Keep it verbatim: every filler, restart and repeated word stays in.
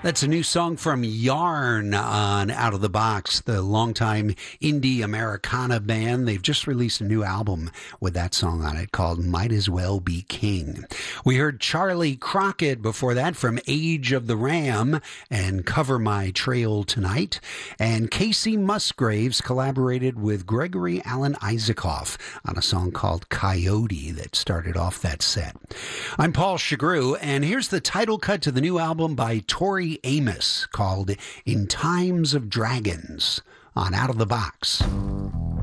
That's a new song from Yarn on Out of the Box, the longtime indie Americana band. They've just released a new album with that song on it called Might As Well Be King. We heard Charlie Crockett before that from Age of the Ram and Cover My Trail Tonight. And Casey Musgraves collaborated with Gregory Alan Isaacoff on a song called Coyote that started off that set. I'm Paul Chagru, and here's the title cut to the new album by Tori Amos called In Times of Dragons on Out of the Box.